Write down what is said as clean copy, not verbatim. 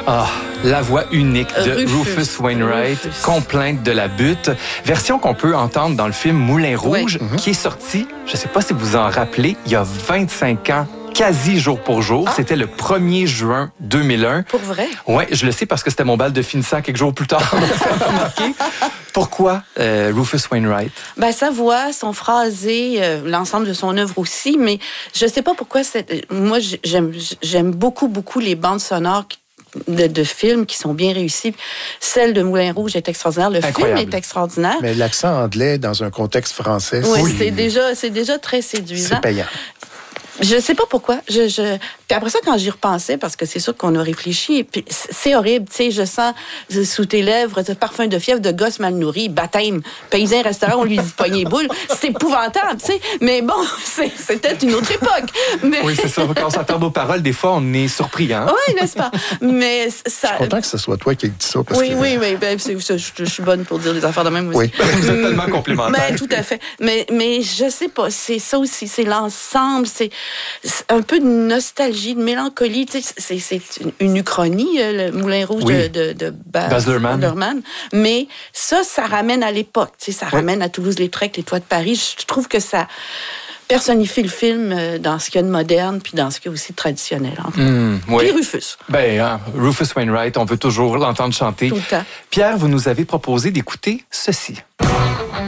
Ah, la voix unique de Rufus Wainwright, Rufus. Complainte de la butte. Version qu'on peut entendre dans le film Moulin Rouge, qui est sorti, je ne sais pas si vous en rappelez, il y a 25 ans. Quasi jour pour jour. Ah. C'était le 1er juin 2001. Pour vrai? Oui, je le sais parce que c'était mon bal de finissant quelques jours plus tard. Ça m'a marqué. Pourquoi Rufus Wainwright? Ben, sa voix, son phrasé, l'ensemble de son œuvre aussi, mais je sais pas pourquoi. Moi, j'aime beaucoup les bandes sonores de films qui sont bien réussies. Celle de Moulin Rouge est extraordinaire. Le film est extraordinaire. Mais l'accent anglais dans un contexte français, oui, c'est déjà très séduisant. C'est payant. Je sais pas pourquoi. Puis après ça, quand j'y repensais, parce que c'est sûr qu'on a réfléchi, puis c'est horrible, tu sais, je sens sous tes lèvres ce parfum de fièvre de gosse mal nourri, baptême, paysan restaurant, on lui dit poignée boule. C'est épouvantable, tu sais. Mais bon, c'était une autre époque. Mais... Oui, c'est ça. Quand on s'attarde aux paroles, des fois, on est surpris, hein? Oui, n'est-ce pas? Mais ça... Je suis content que ce soit toi qui ai dit ça. Parce oui, que... oui. Ben, je suis bonne pour dire des affaires de même aussi. Oui. Vous êtes tellement complémentaires. Ben, tout à fait. Mais je sais pas, c'est ça aussi, c'est l'ensemble, c'est un peu de nostalgie, de mélancolie. Tu sais, c'est une uchronie, le Moulin Rouge de Baz Luhrmann. Mais ça ramène à l'époque. Tu sais, ça ramène à Toulouse-Lautrec, les toits de Paris. Je trouve que ça personnifie le film dans ce qu'il y a de moderne puis dans ce qu'il y a aussi de traditionnel. Puis Rufus. Rufus Wainwright, on veut toujours l'entendre chanter. Tout le temps. Pierre, vous nous avez proposé d'écouter ceci.